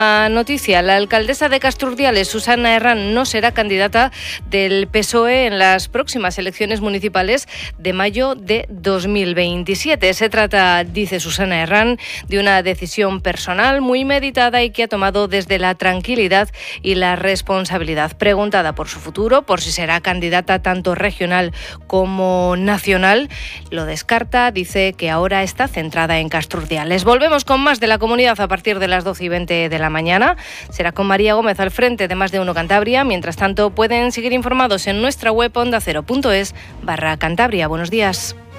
Noticia, la alcaldesa de Casturdiales, Susana Herrán, no será candidata del PSOE en las próximas elecciones municipales de mayo de 2027. Se trata, dice Susana Herrán, de una decisión personal muy meditada y que ha tomado desde la tranquilidad y la responsabilidad. Preguntada por su futuro, por si será candidata tanto regional como nacional, lo descarta, dice que ahora está centrada en Casturdiales. Volvemos con más de la comunidad a partir de las 12:20 de la mañana. Será con María Gómez al frente de Más de Uno Cantabria. Mientras tanto, pueden seguir informados en nuestra web ondacero.es/Cantabria. Buenos días.